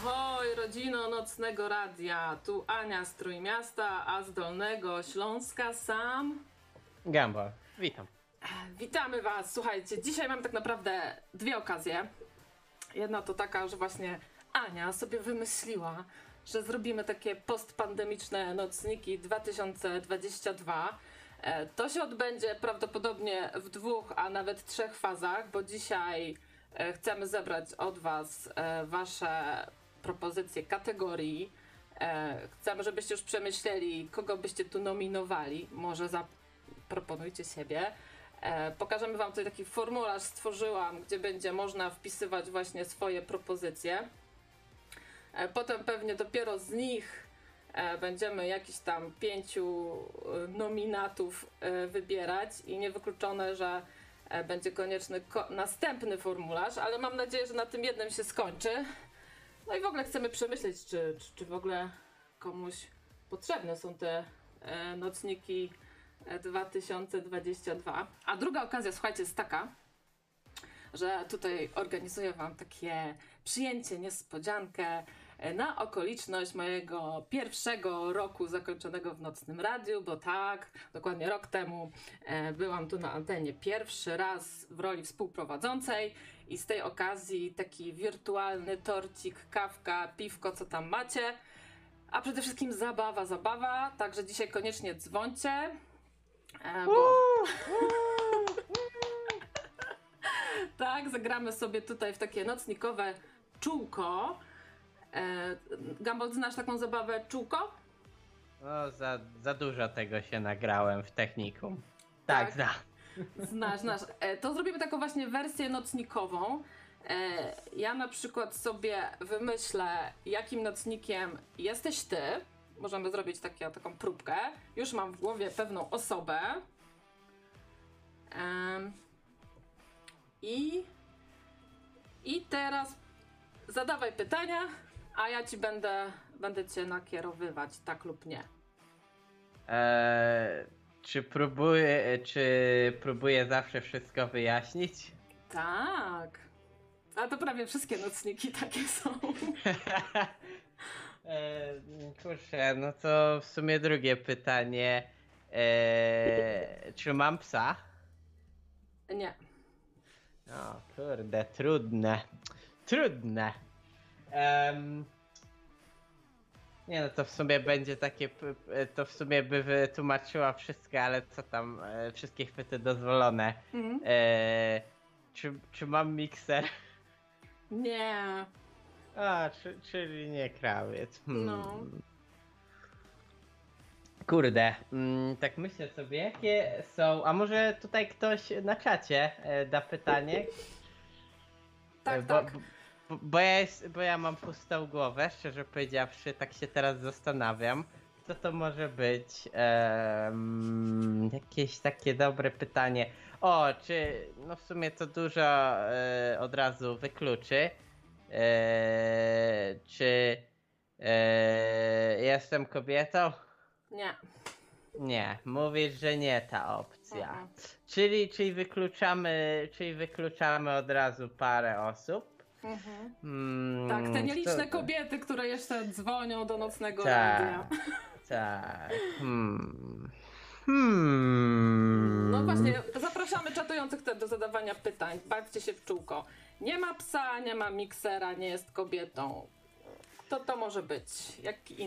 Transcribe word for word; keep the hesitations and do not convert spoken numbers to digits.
Ahoj, rodzino Nocnego Radia, tu Ania z Trójmiasta, a z Dolnego Śląska sam Gumball, witam. Witamy was, słuchajcie, dzisiaj mam tak naprawdę dwie okazje. Jedna to taka, że właśnie Ania sobie wymyśliła, że zrobimy takie postpandemiczne nocniki dwa tysiące dwudziesty drugi. To się odbędzie prawdopodobnie w dwóch, a nawet trzech fazach, bo dzisiaj chcemy zebrać od was wasze propozycje kategorii. Chcemy, żebyście już przemyśleli, kogo byście tu nominowali. Może zaproponujcie siebie. Pokażemy wam tutaj taki formularz, stworzyłam, gdzie będzie można wpisywać właśnie swoje propozycje. Potem pewnie dopiero z nich będziemy jakiś tam pięciu nominatów wybierać i niewykluczone, że będzie konieczny ko- następny formularz, ale mam nadzieję, że na tym jednym się skończy. No i w ogóle chcemy przemyśleć, czy, czy, czy w ogóle komuś potrzebne są te e, nocniki dwa tysiące dwudziesty drugi. A druga okazja, słuchajcie, jest taka, że tutaj organizuję wam takie przyjęcie, niespodziankę na okoliczność mojego pierwszego roku zakończonego w Nocnym Radiu, bo tak, dokładnie rok temu e, byłam tu na antenie pierwszy raz w roli współprowadzącej i z tej okazji taki wirtualny torcik, kawka, piwko, co tam macie, a przede wszystkim zabawa, zabawa, także dzisiaj koniecznie dzwońcie, e, bo... Tak, zagramy sobie tutaj w takie nocnikowe czółko. E, Gumball, znasz taką zabawę czółko? No, za, za dużo tego się nagrałem w technikum. Tak, Tak. zna. Znasz, znasz. E, to zrobimy taką właśnie wersję nocnikową. E, ja na przykład sobie wymyślę, jakim nocnikiem jesteś ty. Możemy zrobić takie, taką próbkę. Już mam w głowie pewną osobę. E, I, I teraz zadawaj pytania, a ja ci będę, będę cię nakierowywać, tak lub nie. Eee, czy próbuję, czy próbuję zawsze wszystko wyjaśnić? Tak. A to prawie wszystkie nocniki takie są. eee, kurczę, no to w sumie drugie pytanie. Eee, czy mam psa? Nie. O kurde, trudne. Trudne. Um, nie no, to w sumie będzie takie, to w sumie by wytłumaczyła wszystko, ale co tam, e, wszystkie chwyty dozwolone. Mhm. E, czy, czy mam mikser? Nie. A, czy, czyli nie krawiec. Hmm. No. Kurde, mm, tak myślę sobie, jakie są, a może tutaj ktoś na czacie e, da pytanie? Tak, bo, tak. Bo, bo, ja jest, bo ja mam pustą głowę, szczerze powiedziawszy, tak się teraz zastanawiam, co to może być. Ehm, jakieś takie dobre pytanie. O, czy, no w sumie to dużo e, od razu wykluczy. E, czy e, jestem kobietą? Nie. Nie, mówisz, że nie ta opcja. Mhm. Czyli, czyli wykluczamy, czyli wykluczamy od razu parę osób. Mhm. Hmm, Tak, te nieliczne kto... kobiety, które jeszcze dzwonią do Nocnego Tak, Radia. tak. Hmm. Hmm. No właśnie, zapraszamy czatujących te do zadawania pytań. Bawcie się w czółko. Nie ma psa, nie ma miksera, nie jest kobietą. Kto to może być? Jaki